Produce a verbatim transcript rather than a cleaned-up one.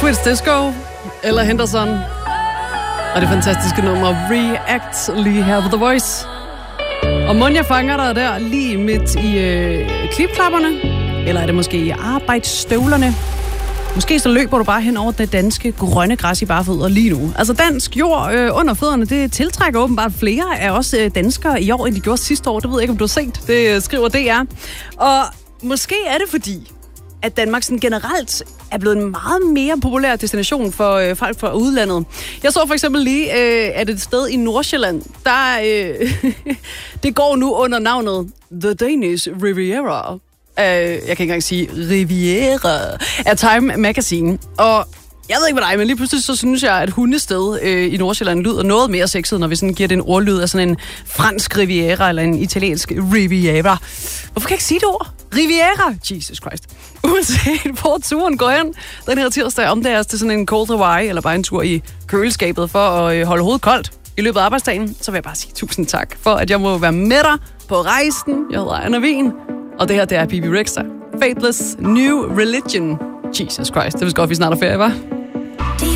Swedish Disco eller Henderson og det fantastiske nummer React lige her på The Voice. Og mon jeg fanger dig der lige midt i øh, klipklapperne, eller er det måske i arbejdsstøvlerne? Måske så løber du bare hen over det danske grønne græs i bare fødder lige nu. Altså dansk jord øh, under fødderne, det tiltrækker åbenbart flere af os øh, danskere i år, end de gjorde sidste år. Det ved jeg ikke, om du har set. Det øh, skriver D R. Og måske er det fordi, at Danmark sådan generelt er blevet en meget mere populær destination for øh, folk fra udlandet. Jeg så for eksempel lige, øh, at et sted i Nordsjælland, der øh, det går nu under navnet The Danish Riviera. Uh, jeg kan ikke engang sige Riviera af Time Magazine. Og jeg ved ikke med dig, men lige pludselig så synes jeg, at hundested øh, i Nordsjælland lyder noget mere sexet, når vi sådan giver det en ordlyd af sådan en fransk Riviera eller en italiensk Riviera. Hvorfor kan jeg ikke sige det ord? Riviera! Jesus Christ. Uanset hvor turen går hen den her tirsdag, om det er til sådan en cold Hawaii eller bare en tur i køleskabet for at øh, holde hovedet koldt i løbet af arbejdsdagen, så vil jeg bare sige tusind tak for, at jeg må være med dig på rejsen. Jeg hedder Anna Wien. Og det her, det er Bibi Rexha. Faithless New Religion. Jesus Christ, det vil godt, vi snart er ferie, hva'?